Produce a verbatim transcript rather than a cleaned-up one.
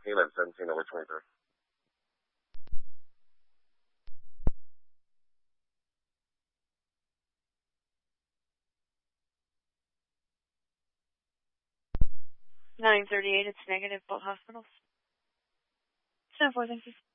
Caleb, seventeen over twenty-three. nine thirty-eight, it's negative, both hospitals. ten four, thank you.